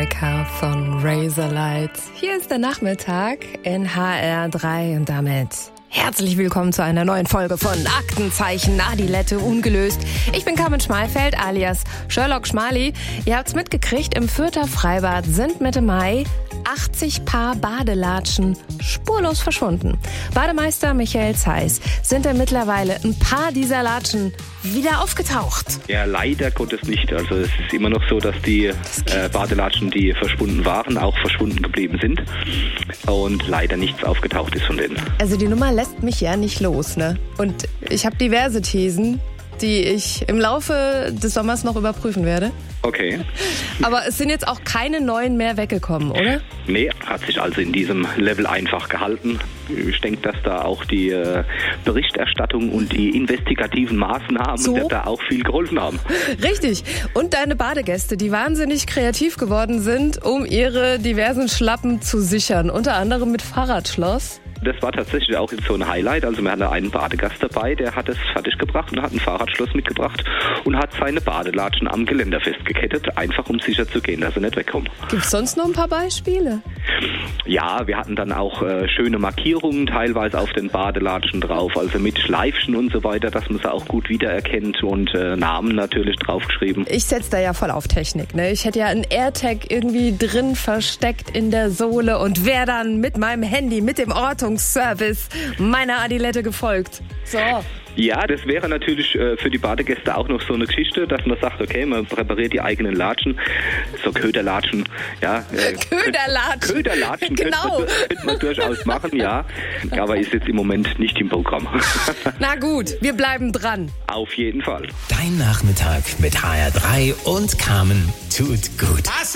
Monica von Razorlight. Hier ist der Nachmittag in HR3 und damit herzlich willkommen zu einer neuen Folge von Aktenzeichen Adilette ungelöst. Ich bin Carmen Schmalfeld alias Sherlock Schmali. Ihr habt's mitgekriegt, im Fürther Freibad sind Mitte Mai 80 Paar Badelatschen spurlos verschwunden. Bademeister Michael Zeiss, sind denn mittlerweile ein paar dieser Latschen wieder aufgetaucht? Ja, leider Gottes nicht. Also es ist immer noch so, dass die Badelatschen, die verschwunden waren, auch verschwunden geblieben sind und leider nichts aufgetaucht ist von denen. Also die Nummer lässt mich ja nicht los, ne? Und ich habe diverse Thesen, die ich im Laufe des Sommers noch überprüfen werde. Okay. Aber es sind jetzt auch keine neuen mehr weggekommen, oder? Nee, hat sich also in diesem Level einfach gehalten. Ich denke, dass da auch die Berichterstattung und die investigativen Maßnahmen da auch viel geholfen haben. Richtig. Und deine Badegäste, die wahnsinnig kreativ geworden sind, um ihre diversen Schlappen zu sichern. Unter anderem mit Fahrradschloss. Das war tatsächlich auch so ein Highlight. Also wir hatten einen Badegast dabei, der hat es fertiggebracht und hat ein Fahrradschloss mitgebracht und hat seine Badelatschen am Geländer festgekettet, einfach um sicher zu gehen, dass er nicht wegkommt. Gibt's sonst noch ein paar Beispiele? Ja, wir hatten dann auch schöne Markierungen teilweise auf den Badelatschen drauf, also mit Schleifchen und so weiter, dass man sie auch gut wiedererkennt und Namen natürlich draufgeschrieben. Ich setze da ja voll auf Technik, ne? Ich hätte ja ein AirTag irgendwie drin versteckt in der Sohle und wäre dann mit meinem Handy, mit dem Ortungsservice meiner Adilette gefolgt. So. Ja, das wäre natürlich für die Badegäste auch noch so eine Geschichte, dass man sagt, okay, man präpariert die eigenen Latschen, so Köderlatschen, ja. Köderlatschen genau. Könnte man durchaus machen, ja, aber ist jetzt im Moment nicht im Programm. Na gut, wir bleiben dran. Auf jeden Fall. Dein Nachmittag mit HR3 und Carmen tut gut.